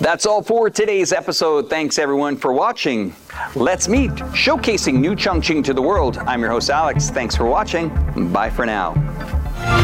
That's all for today's episode. Thanks everyone for watching. Let's meet, showcasing New Chongqing to the world. I'm your host, Alex. Thanks for watching. Bye for now.